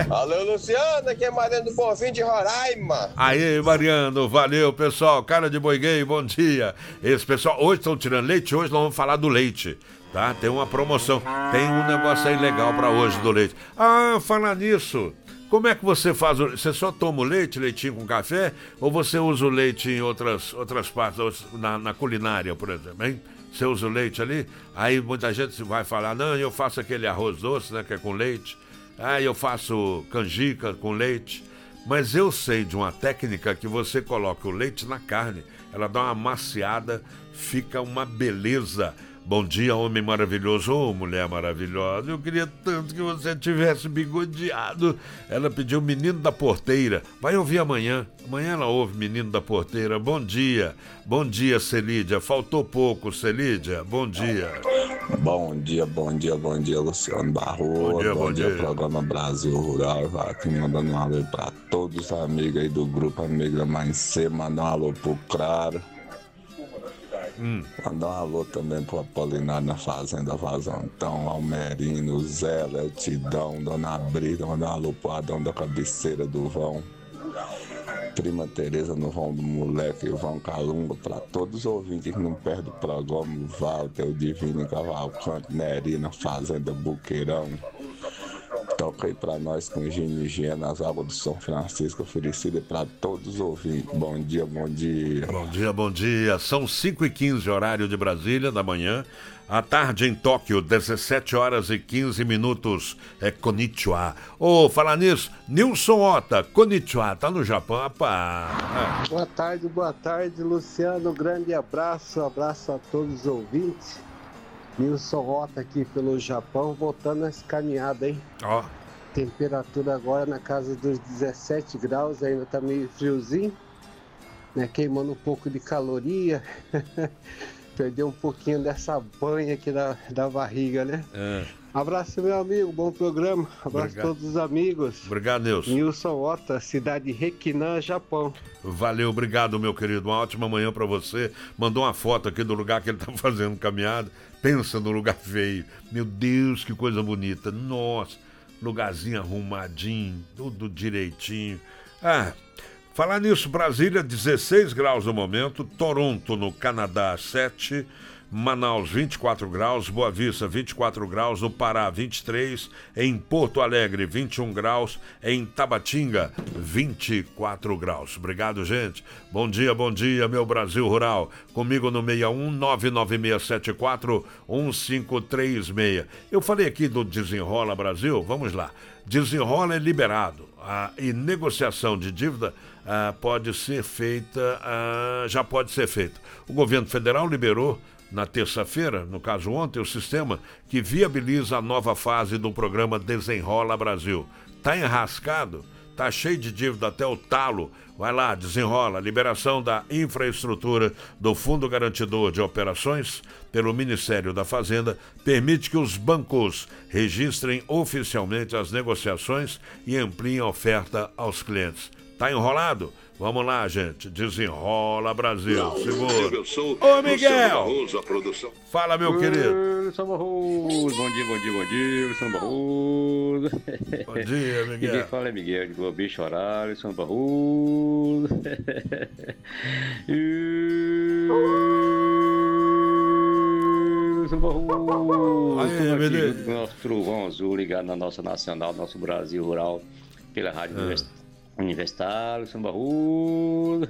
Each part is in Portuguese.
é? Alô, Luciano, aqui é Mariano do Bonfim de Roraima. Aí, Mariano, valeu, pessoal. Cara de boi gay, bom dia. Esse pessoal, hoje estão tirando leite, hoje nós vamos falar do leite, tá? Tem uma promoção, tem um negócio aí legal pra hoje do leite. Ah, falar nisso, como é que você faz? Você só toma o leite, leitinho com café, ou você usa o leite em outras partes, na culinária, por exemplo, hein? Você usa o leite ali, aí muita gente vai falar, não, eu faço aquele arroz doce, né, que é com leite. Ah, eu faço canjica com leite. Mas eu sei de uma técnica que você coloca o leite na carne, ela dá uma maciada, fica uma beleza. Bom dia, homem maravilhoso, ou mulher maravilhosa. Eu queria tanto que você tivesse bigodeado. Ela pediu Menino da Porteira. Vai ouvir amanhã. Amanhã ela ouve Menino da Porteira. Bom dia, Celídia. Faltou pouco, Celídia. Bom dia. Bom dia, Luciano Barroso. Bom dia, programa Brasil Rural. Aqui mandando um alô para todos os amigos aí do grupo Amiga Mãe C. Mandar um alô pro Claro. Mandar um alô também pro Apolinário na Fazenda Vazantão, Almerino, Zé, Letidão, Dona Brita. Mandar um alô pro Adão da Cabeceira do Vão. Prima Tereza no Vão do Moleque, Vão Calunga, para todos os ouvintes que não perdem o programa, o Walter, o Divino Cavalcante, Nerina, Fazenda Buqueirão. Toca aí pra nós com Ginigia nas águas do São Francisco, oferecida para todos os ouvintes. Bom dia. Bom dia. São 5h15, horário de Brasília, da manhã. À tarde em Tóquio, 17h15. É konnichiwa. Falar nisso, Nilson Ota, konnichiwa, tá no Japão, rapaz. Boa tarde, Luciano. Grande abraço a todos os ouvintes. Nilson Ota aqui pelo Japão, voltando nessa caminhada, hein? Ó. Temperatura agora na casa dos 17 graus, ainda tá meio friozinho, né? Queimando um pouco de caloria. Perdeu um pouquinho dessa banha aqui da barriga, né? Abraço, meu amigo, bom programa. Abraço a todos os amigos. Obrigado, Nilson. Nilson Ota, cidade de Requinan, Japão. Valeu, obrigado, meu querido. Uma ótima manhã pra você. Mandou uma foto aqui do lugar que ele tá fazendo caminhada. Pensa no lugar feio. Meu Deus, que coisa bonita. Nossa, lugarzinho arrumadinho, tudo direitinho. Falar nisso, Brasília, 16 graus no momento. Toronto, no Canadá, 7. Manaus, 24 graus. Boa Vista, 24 graus. No Pará, 23. Em Porto Alegre, 21 graus. Em Tabatinga, 24 graus. Obrigado, gente. Bom dia, meu Brasil Rural. Comigo no 61-99674-1536. Eu falei aqui do Desenrola Brasil. Vamos lá. Desenrola é liberado. E negociação de dívida pode ser feita, já pode ser feita. O governo federal liberou na terça-feira, no caso ontem, o sistema que viabiliza a nova fase do programa Desenrola Brasil. Tá enrascado? Tá cheio de dívida até o talo? Vai lá, desenrola. Liberação da infraestrutura do Fundo Garantidor de Operações pelo Ministério da Fazenda permite que os bancos registrem oficialmente as negociações e ampliem a oferta aos clientes. Tá enrolado? Vamos lá, gente. Desenrola, Brasil. Segura. Ô, Miguel! Fala, meu querido. Luciano Barroso. Bom dia, Luciano Barroso. Bom dia, Miguel. Quem fala é Miguel de Boa Bicho Horário, Luciano Barroso. Luciano Barroso. Estou aqui com o nosso trovão azul ligado na nossa nacional, nosso Brasil Rural, pela Rádio Universitário, Luciano Barroso.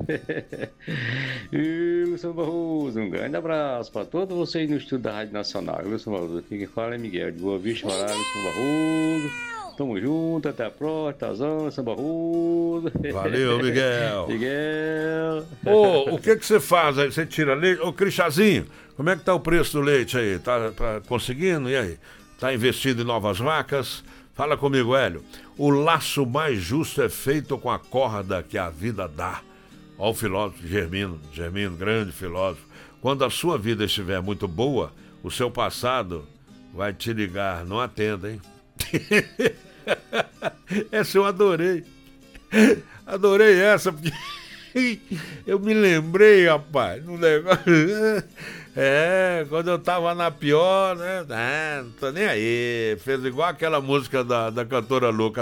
Luciano Barroso, um grande abraço para todos vocês no estúdio da Rádio Nacional. Luciano Barroso, aqui quem fala é Miguel de Boa Vista, Horário, Luciano Barroso. Tamo junto, até a próxima, Tazão, Luciano Barroso. Valeu, Miguel. Miguel. O que você faz aí? Você tira leite? Ô, Cristazinho, como é que tá o preço do leite aí? Tá conseguindo? E aí? Tá investindo em novas vacas? Fala comigo, Hélio. O laço mais justo é feito com a corda que a vida dá. Ó o filósofo Germino, grande filósofo. Quando a sua vida estiver muito boa, o seu passado vai te ligar. Não atenda, hein? Essa eu adorei. Adorei essa, porque eu me lembrei, rapaz, no negócio. Quando eu tava na pior, né? Não tô nem aí. Fez igual aquela música da cantora louca.